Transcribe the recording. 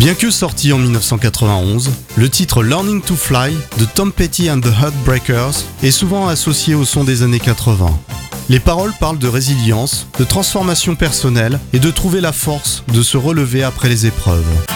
Bien que sorti en 1991, le titre Learning to Fly de Tom Petty and the Heartbreakers est souvent associé au son des années 80. Les paroles parlent de résilience, de transformation personnelle et de trouver la force de se relever après les épreuves.